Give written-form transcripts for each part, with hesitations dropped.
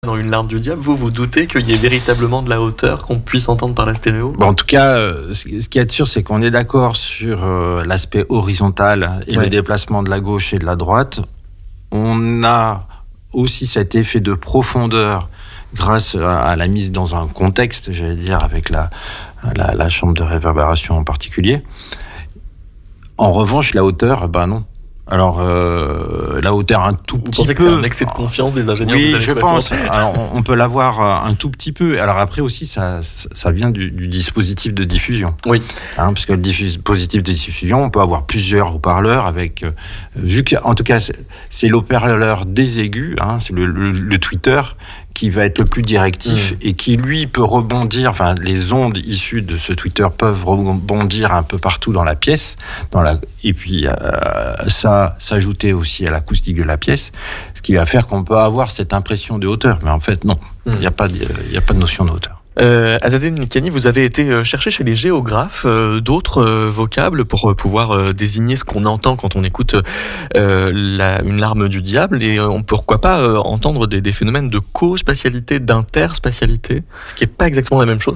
Dans Une larme du diable, vous doutez qu'il y ait véritablement de la hauteur qu'on puisse entendre par la stéréo ? En tout cas, ce qui est sûr, c'est qu'on est d'accord sur l'aspect horizontal et le déplacement de la gauche et de la droite. On a aussi cet effet de profondeur grâce à la mise dans un contexte, j'allais dire, avec la chambre de réverbération en particulier. En revanche, la hauteur, non. Alors, la hauteur un tout petit peu... Vous pensez que c'est un excès de confiance des ingénieurs des années 60 ? Oui, je pense. Alors, on peut l'avoir un tout petit peu. Alors après aussi, ça vient du dispositif de diffusion. Oui. Parce que le dispositif de diffusion, on peut avoir plusieurs haut-parleurs avec... vu que, en tout cas, c'est l'haut-parleur des aigus, c'est le tweeter qui va être le plus directif et qui, lui, peut rebondir. Enfin, les ondes issues de ce tweeter peuvent rebondir un peu partout dans la pièce. Et puis, ça s'ajouter aussi à l'acoustique de la pièce, ce qui va faire qu'on peut avoir cette impression de hauteur. Mais en fait, non, il n'y a pas de notion de hauteur. Azadeh Nikani, vous avez été chercher chez les géographes d'autres vocables pour pouvoir désigner ce qu'on entend quand on écoute une larme du diable, et pourquoi pas entendre des phénomènes de co-spatialité, d'interspatialité, ce qui n'est pas exactement la même chose.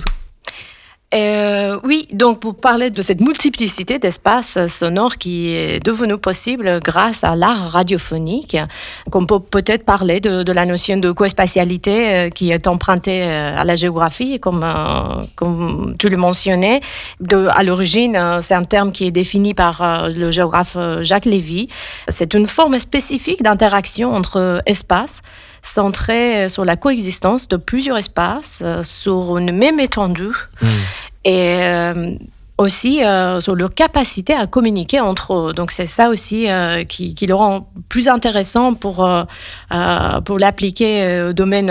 Oui, donc pour parler de cette multiplicité d'espaces sonores qui est devenue possible grâce à l'art radiophonique, qu'on peut peut-être parler de la notion de co-spatialité qui est empruntée à la géographie, comme tu le mentionnais. À l'origine, c'est un terme qui est défini par le géographe Jacques Lévy. C'est une forme spécifique d'interaction entre espaces, centré sur la coexistence de plusieurs espaces sur une même étendue et aussi sur leur capacité à communiquer entre eux. Donc c'est ça aussi qui le rend plus intéressant pour l'appliquer au domaine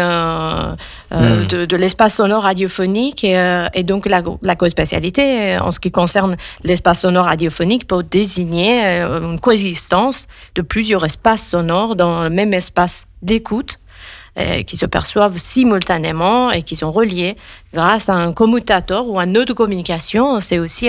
de l'espace sonore radiophonique et donc la co-spatialité en ce qui concerne l'espace sonore radiophonique peut désigner une coexistence de plusieurs espaces sonores dans le même espace d'écoute qui se perçoivent simultanément et qui sont reliés grâce à un commutateur ou un nœud de communication. C'est aussi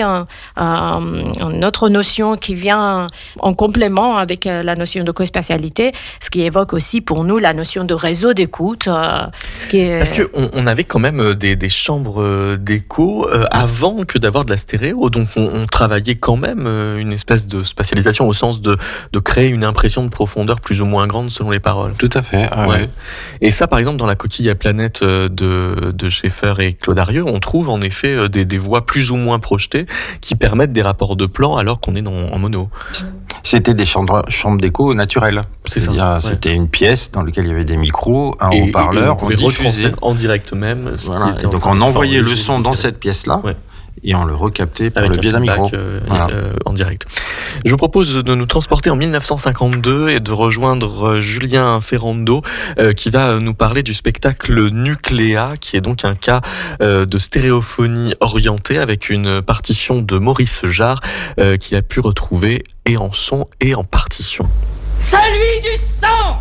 une autre notion qui vient en complément avec la notion de co-spatialité, ce qui évoque aussi pour nous la notion de réseau d'écoute. Parce qu'on avait quand même des chambres d'écho avant que d'avoir de la stéréo, donc on travaillait quand même une espèce de spatialisation au sens de créer une impression de profondeur plus ou moins grande selon les paroles. Tout à fait. Ouais. Et ça, par exemple, dans la coquille à planète de Schaeffer et Claude Arieux, on trouve en effet des voix plus ou moins projetées qui permettent des rapports de plan alors qu'on est en mono. C'était des chambres d'écho naturelles. C'est-à-dire, c'était une pièce dans laquelle il y avait des micros, un haut-parleur, on diffusait en direct même. Et donc on envoyait le son dans cette pièce-là. Ouais. Et on le recaptait par le biais d'un micro. En direct. Je vous propose de nous transporter en 1952 et de rejoindre Julien Ferrando qui va nous parler du spectacle Nucléa, qui est donc un cas de stéréophonie orientée avec une partition de Maurice Jarre qu'il a pu retrouver et en son et en partition. Celui du sang!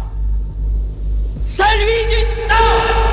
Celui du sang!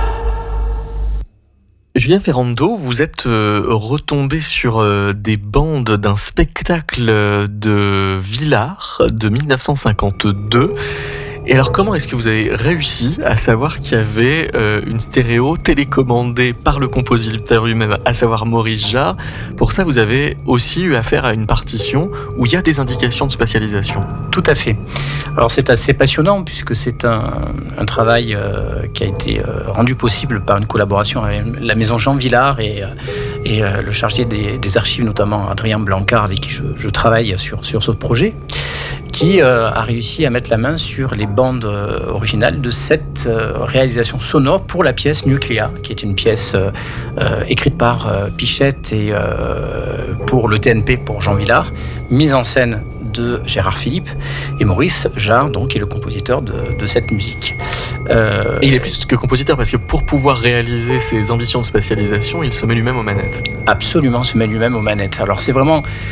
Julien Ferrando, vous êtes retombé sur des bandes d'un spectacle de Villars de 1952. Et alors, comment est-ce que vous avez réussi à savoir qu'il y avait une stéréo télécommandée par le compositeur lui-même, à savoir Maurice Jarre ? Pour ça, vous avez aussi eu affaire à une partition où il y a des indications de spatialisation. Tout à fait. Alors, c'est assez passionnant puisque c'est un travail qui a été rendu possible par une collaboration avec la maison Jean Villars et le chargé des archives, notamment Adrien Blancard, avec qui je travaille sur ce projet, qui a réussi à mettre la main sur les bandes originales de cette réalisation sonore pour la pièce Nucléa, qui est une pièce écrite par Pichette et pour le TNP, pour Jean Villars, mise en scène de Gérard Philippe et Maurice Jarre, donc, qui est le compositeur de cette musique. Et il est plus que compositeur, parce que pour pouvoir réaliser ses ambitions de spatialisation, il se met lui-même aux manettes. Absolument, se met lui-même aux manettes. Alors c'est vraiment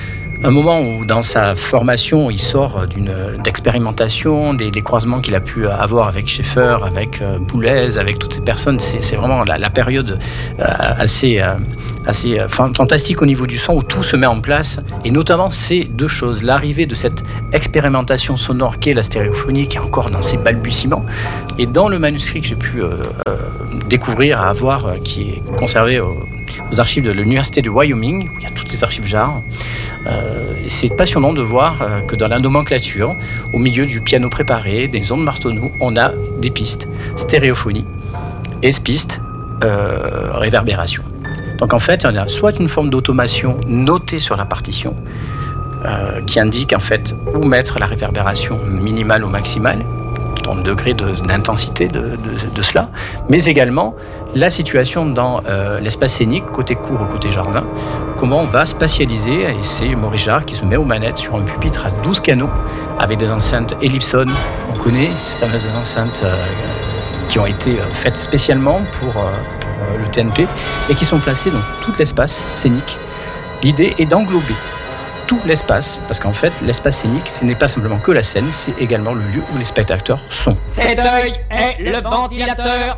un moment où dans sa formation, il sort d'expérimentation, des croisements qu'il a pu avoir avec Schaeffer, avec Boulez, avec toutes ces personnes. C'est vraiment la période assez fantastique au niveau du son, où tout se met en place, et notamment ces deux choses, l'arrivée de cette expérimentation sonore qu'est la stéréophonie, qui est encore dans ses balbutiements, et dans le manuscrit que j'ai pu découvrir, à avoir, qui est conservé aux archives de l'Université du Wyoming, où il y a toutes les archives JAR. C'est passionnant de voir que dans la nomenclature, au milieu du piano préparé, des ondes Martonneau, on a des pistes stéréophonie et pistes réverbération. Donc en fait, on a soit une forme d'automation notée sur la partition, qui indique en fait où mettre la réverbération minimale ou maximale, dans le degré d'intensité de cela, mais également la situation dans l'espace scénique, côté cour ou côté jardin, comment on va spatialiser, et c'est Maurice Jarre qui se met aux manettes sur un pupitre à 12 canaux, avec des enceintes Ellipson, on connaît, ces fameuses enceintes qui ont été faites spécialement pour le TNP, et qui sont placées dans tout l'espace scénique. L'idée est d'englober tout l'espace, parce qu'en fait, l'espace scénique, ce n'est pas simplement que la scène, c'est également le lieu où les spectateurs sont. Cet œil est le ventilateur